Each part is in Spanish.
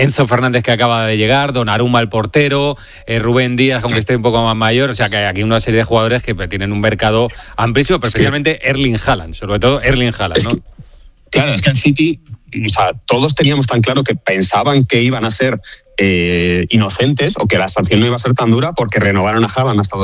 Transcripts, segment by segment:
Enzo Fernández, que acaba de llegar, Donnarumma el portero, Rubén Díaz, aunque esté un poco más mayor. O sea, que hay aquí una serie de jugadores que tienen un mercado amplísimo, pero especialmente Erling Haaland, sobre todo Erling Haaland, ¿no? Claro, es que el City, o sea, todos teníamos tan claro que pensaban que iban a ser inocentes, o que la sanción no iba a ser tan dura, porque renovaron a Haaland hasta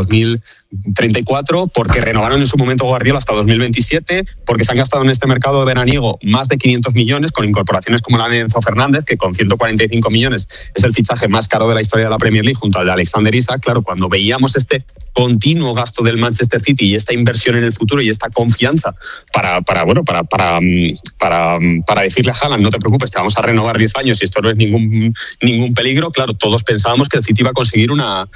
2034, porque renovaron en su momento a Guardiola hasta 2027, porque se han gastado en este mercado de veraniego más de 500 millones, con incorporaciones como la de Enzo Fernández, que con 145 millones es el fichaje más caro de la historia de la Premier League, junto al de Alexander Isak. Claro, cuando veíamos este continuo gasto del Manchester City y esta inversión en el futuro y esta confianza para decirle a Haaland, no te preocupes, te vamos a renovar 10 años y esto no es ningún peligro, claro, todos pensábamos que el City iba a conseguir un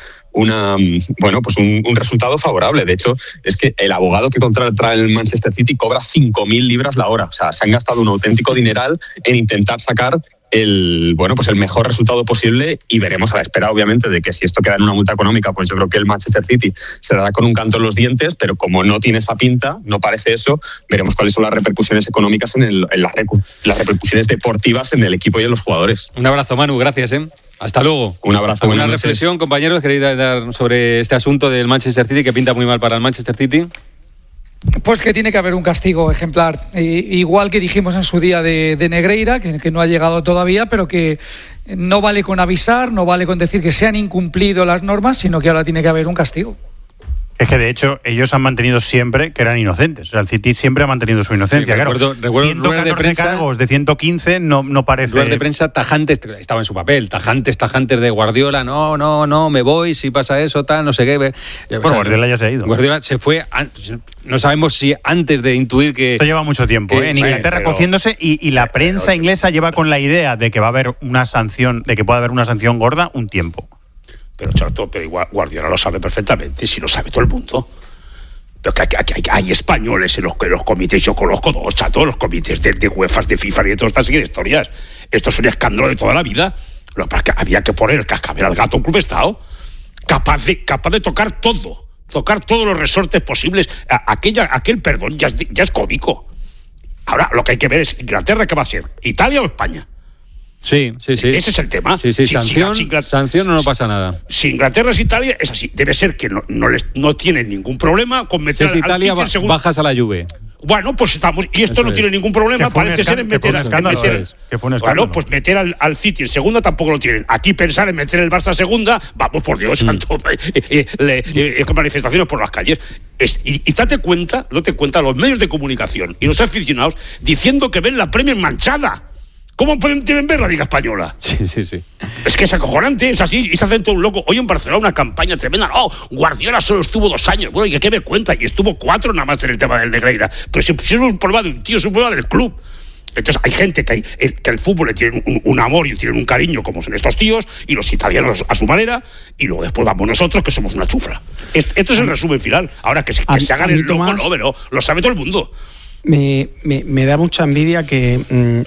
resultado favorable. De hecho, es que el abogado que contrata el Manchester City cobra 5.000 libras la hora. O sea, se han gastado un auténtico dineral en intentar sacar el mejor resultado posible, y veremos, a la espera, obviamente, de que si esto queda en una multa económica, pues yo creo que el Manchester City se dará con un canto en los dientes, pero como no tiene esa pinta, no parece eso, veremos cuáles son las repercusiones económicas las repercusiones deportivas en el equipo y en los jugadores. Un abrazo, Manu, gracias, Hasta luego. Un abrazo. ¿Alguna reflexión, compañeros, queréis dar sobre este asunto del Manchester City, que pinta muy mal para el Manchester City? Pues que tiene que haber un castigo ejemplar, igual que dijimos en su día de Negreira, que no ha llegado todavía, pero que no vale con avisar, no vale con decir que se han incumplido las normas, sino que ahora tiene que haber un castigo. Es que, de hecho, ellos han mantenido siempre que eran inocentes. O sea, el City siempre ha mantenido su inocencia. Sí, recuerdo 114 de prensa, cargos de 115 no parece... Ruedas de prensa tajantes, estaba en su papel, tajantes de Guardiola, no, me voy, si pasa eso, tal, no sé qué. Guardiola ya se ha ido. Guardiola se fue, no sabemos si antes de intuir que... Esto lleva mucho tiempo, en Inglaterra cociéndose, y la prensa inglesa lleva con la idea de que va a haber una sanción, de que puede haber una sanción gorda un tiempo. Pero Chato, igual Guardiola lo sabe perfectamente, si lo sabe todo el mundo. Pero que hay españoles en los comités, yo conozco dos, Chato, los comités de UEFA, de FIFA y de todas estas historias. Esto es un escándalo de toda la vida. Lo que había que poner el cascabel al gato, un club Estado, capaz de tocar todos los resortes posibles. Aquel perdón ya es cómico. Ahora lo que hay que ver es Inglaterra, ¿qué va a ser? ¿Italia o España? Sí. Ese es el tema. Sí, sanción o no pasa nada. Si Inglaterra es Italia, es así. Debe ser que no tienen ningún problema con meter si es Italia, bajas a la Juve. Bueno, pues estamos... Y esto no tiene ningún problema, parece ser en meter... Bueno, pues meter al City en segunda tampoco lo tienen. Aquí pensar en meter el Barça a segunda, vamos, por Dios santo, manifestaciones por las calles. Y date cuenta los medios de comunicación y los aficionados diciendo que ven la Premier manchada. ¿Cómo deben ver la Liga Española? Sí. Es que es acojonante, es así, y se hace todo un loco. Hoy en Barcelona una campaña tremenda. Guardiola solo estuvo 2 años. Bueno, ¿y qué me cuenta? Y estuvo 4 nada más en el tema del Negreira. Pero si es un problema de un tío, es un problema del club. Entonces hay gente que al fútbol le tienen un amor y tienen un cariño, como son estos tíos, y los italianos a su manera, y luego después vamos nosotros, que somos una chufla. Esto es el resumen final. Ahora que se hagan el loco, Tomás, no, pero lo sabe todo el mundo. Me da mucha envidia que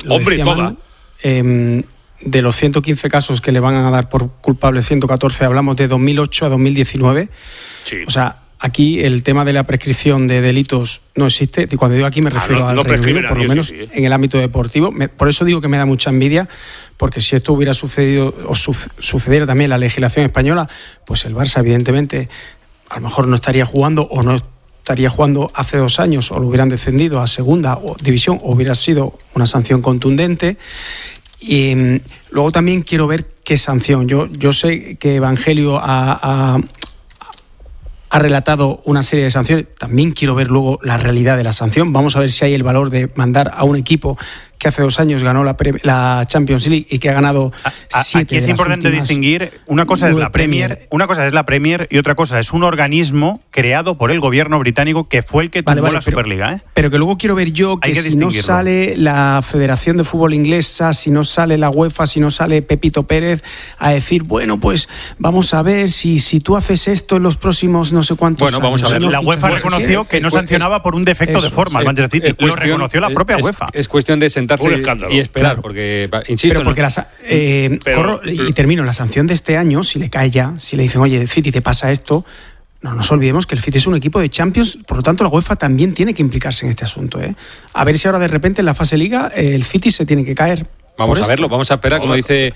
de los 115 casos que le van a dar por culpable 114, hablamos de 2008 a 2019. Sí. O sea, aquí el tema de la prescripción de delitos no existe. Y cuando digo aquí me refiero al Reino Unido, por lo menos en el ámbito deportivo. Por eso digo que me da mucha envidia, porque si esto hubiera sucedido o sucediera también en la legislación española, pues el Barça evidentemente a lo mejor no estaría jugando, o no estaría jugando hace 2 años, o lo hubieran descendido a segunda división, o hubiera sido una sanción contundente. Y luego también quiero ver qué sanción. Yo sé que Evangelio ha relatado una serie de sanciones. También quiero ver luego la realidad de la sanción. Vamos a ver si hay el valor de mandar a un equipo que hace 2 años ganó la Champions League y que ha ganado 7 Aquí es importante distinguir, una cosa es la Premier y otra cosa es un organismo creado por el gobierno británico que fue el que tumbó la Superliga. Pero que luego quiero ver yo que si no sale la Federación de Fútbol Inglesa, si no sale la UEFA, si no sale Pepito Pérez a decir, bueno, pues vamos a ver si tú haces esto en los próximos no sé cuántos años. Vamos a ver. La UEFA reconoció que no sancionaba por un defecto de forma al Manchester City. Lo reconoció la propia UEFA. Es cuestión de sentarse y esperar, claro. Porque, insisto... Pero porque y termino, la sanción de este año, si le cae ya, si le dicen, oye, City, te pasa esto, no nos olvidemos que el City es un equipo de Champions, por lo tanto la UEFA también tiene que implicarse en este asunto. A ver si ahora de repente en la fase Liga el City se tiene que caer. Vamos a verlo, vamos a esperar, como dice